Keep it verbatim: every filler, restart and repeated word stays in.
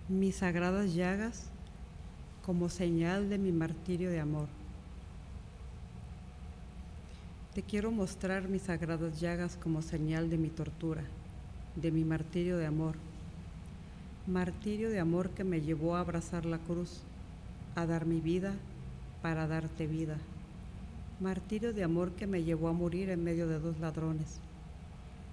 mis sagradas llagas como señal de mi martirio de amor. Te quiero mostrar mis sagradas llagas como señal de mi tortura, de mi martirio de amor. Martirio de amor que me llevó a abrazar la cruz, a dar mi vida para darte vida. Martirio de amor que me llevó a morir en medio de dos ladrones.